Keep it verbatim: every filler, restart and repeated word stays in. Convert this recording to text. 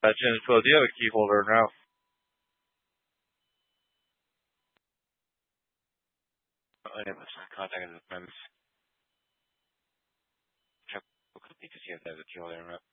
Uh, Jennifer, do you have a key holder now? I have some contact in the premise. Check because you have the key holder now.